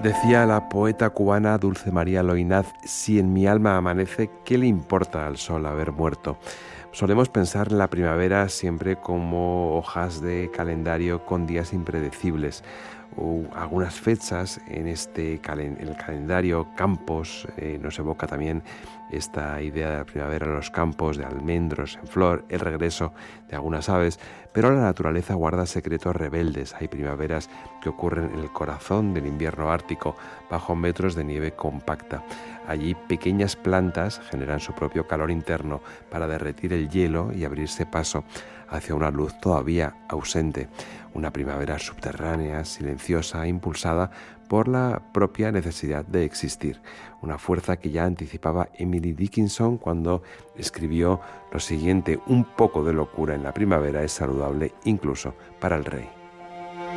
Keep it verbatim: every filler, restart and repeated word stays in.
Decía la poeta cubana Dulce María Loinaz: si en mi alma amanece, ¿qué le importa al sol haber muerto? Solemos pensar en la primavera siempre como hojas de calendario con días impredecibles. O algunas fechas en este calen- en el calendario, campos, eh, nos evoca también esta idea de la primavera en los campos, de almendros en flor, el regreso de algunas aves, pero la naturaleza guarda secretos rebeldes. Hay primaveras que ocurren en el corazón del invierno ártico, bajo metros de nieve compacta. Allí pequeñas plantas generan su propio calor interno para derretir el hielo y abrirse paso hacia una luz todavía ausente. Una primavera subterránea, silenciosa, impulsada por la propia necesidad de existir. Una fuerza que ya anticipaba Emily Dickinson cuando escribió lo siguiente: un poco de locura en la primavera es saludable incluso para el rey.